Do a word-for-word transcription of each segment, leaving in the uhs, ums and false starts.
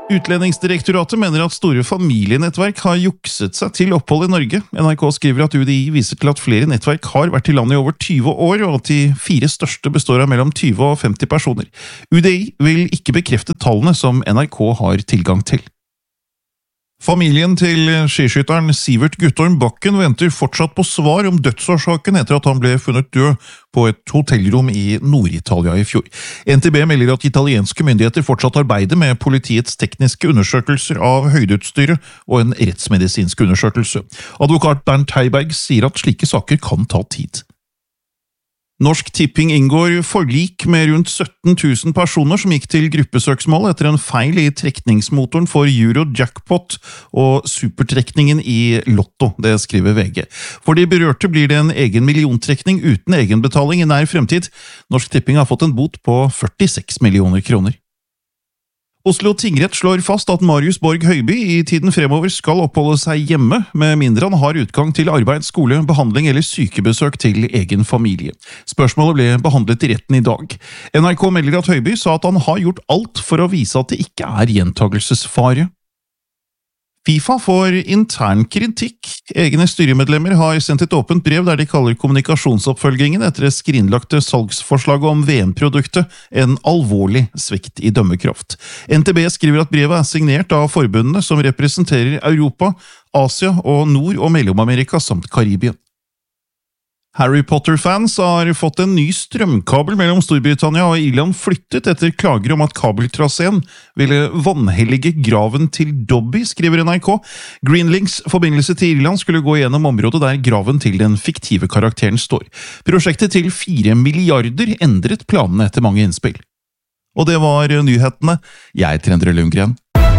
Utlendingsdirektoratet mener at store familienettverk har jukset seg til opphold i Norge. N R K skriver at U D I viser til at flere nettverk har vært i landet i over tyve år, og at de fire største består av mellom tyve og femti personer. U D I vil ikke bekrefte tallene som N R K har tilgang til. Familien til skiskytteren Sivert Guttorm Bakken venter fortsatt på svar om dødsårsaken etter at han ble funnet død på et hotellrom i Nord-Italia i fjor. N T B melder at italienske myndigheter fortsatt arbeider med politiets tekniske undersøkelser av høydeutstyret og en rettsmedisinsk undersøkelse. Advokat Bernt Heiberg sier at slike saker kan ta tid. Norsk Tipping inngår forlik med rundt sytten tusen personer som gikk til gruppesøksmål etter en feil i trekningsmotoren for Euro-jackpot og supertrekningen i Lotto, det skriver V G. For de berørte blir det en egen milliontrekning uten egenbetaling i nær fremtid. Norsk Tipping har fått en bot på førtiseks millioner kroner. Oslo tingrett slår fast at Marius Borg Høiby i tiden fremover skal oppholde seg hjemme, med mindre han har utgang til arbeid, skole, behandling eller sykebesøk til egen familie. Spørsmålet ble behandlet i retten i dag. N R K melder at Høiby sa at han har gjort alt for å vise at det ikke er gjentagelsesfare. FIFA får intern kritikk. Egne styremedlemmer har sendt et åpent brev der de kaller kommunikasjonsoppfølgingen etter det skrinlagte salgsforslaget om V M-produktet en alvorlig svikt i dømmekraft. N T B skriver at brevet er signert av forbundene som representerer Europa, Asia og Nord- og Mellom-Amerika samt Karibien. Harry Potter-fans har fått en ny strømkabel mellom Storbritannia og Irland flyttet etter klager om at kabeltraseen ville vanhellige graven til Dobby, skriver N R K. Greenlinks forbindelse til Irland skulle gå gjennom området der graven til den fiktive karakteren står. Prosjektet til fire milliarder endret planene etter mange innspill. Og det var nyhetene. Jeg heter Endre Lundgren.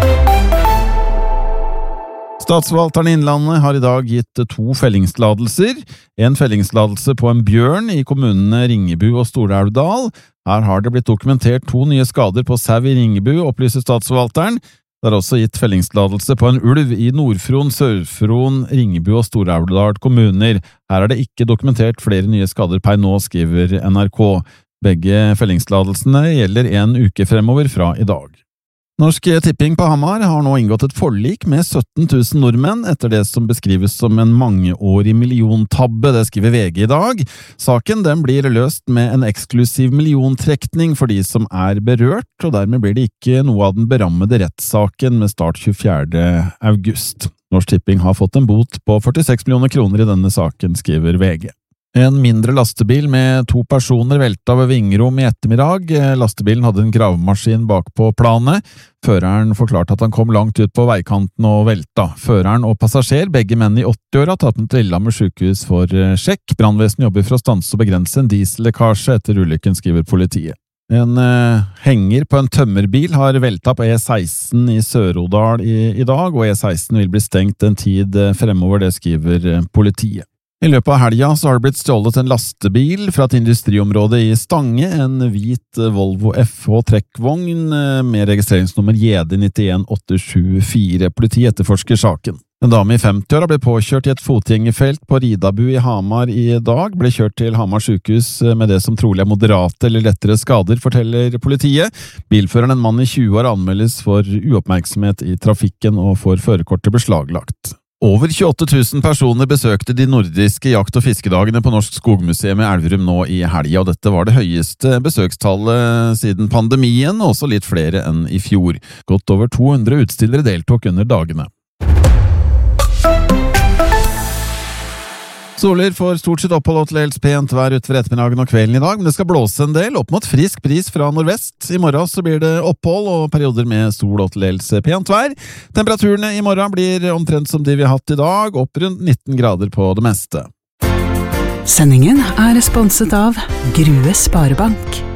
Statsforvalteren i Innlandet har i dag gitt to fellingstillatelser. En fellingstillatelse på en bjørn i kommunene Ringebu og Stor-Elvdal. Her har det blitt dokumentert to nye skader på sau i Ringebu, opplyser statsforvalteren. Det er også gitt fellingstillatelse på en ulv i Nord-Fron, Sør-Fron, Ringebu og Stor-Elvdal kommuner. Her er det ikke dokumentert flere nye skader per nå, skriver N R K. Begge fellingstillatelsene gjelder en uke fremover fra i dag. Norsk Tipping på Hamar har nå inngått et forlik med sytten tusen nordmenn etter det som beskrives som en mangeårig milliontabbe, det skriver V G i dag. Saken den blir løst med en eksklusiv milliontrekning for de som er berørt, og dermed blir det ikke noe av den berammede rettssaken med start tjuefjerde august. Norsk Tipping har fått en bot på førtiseks millioner kroner i denne saken, skriver V G. En mindre lastebil med to personer velta ved Vingrom i ettermiddag. Lastebilen hadde en gravemaskin bak på planet. Føreren forklarte at han kom langt ut på veikanten og velta. Føreren og passasjer, begge menn i åtti år, har tatt med til Lillehammer sykehus for sjekk. Brannvesenet jobber for å stanse og begrense en diesellekkasje etter ulykken, skriver politiet. En uh, henger på en tømmerbil har velta på E seksten i Sør-Odal i, i dag, og E seksten vil bli stengt en tid fremover, det skriver uh, politiet. I løpet av helga så har det blitt stjålet en lastebil fra et industriområde i Stange, en hvit Volvo F H trekkvogn med registreringsnummer J D ni en åtte sju fire. Politiet etterforsker saken. En dame i femti år har blitt påkjørt i et fotgjengerfelt på Ridabu i Hamar i dag, ble kjørt til Hamar sykehus med det som trolig er moderate eller lettere skader, forteller politiet. Bilføreren, en mann i tjue år, anmeldes for uoppmerksomhet i trafikken og får førerkortet beslaglagt. Over tjueåtte tusen personer besøkte de nordiske jakt- og fiskedagene på Norsk Skogmuseum i Elverum nå i helga, og dette var det høyeste besøkstallet siden pandemien, og også litt flere enn i fjor. Godt over to hundre utstillere deltok under dagene. Soler får stort sett opphold og til dels pent vær utover ettermiddagen og kvelden i dag, men det skal blåse en del, opp mot frisk bris fra nordvest. I morgen så blir det opphold og perioder med sol og til dels pent vær. Temperaturene i morgen blir omtrent som de vi har hatt i dag, opp rundt nitten grader på det meste. Sendingen er sponset av Grue Sparebank.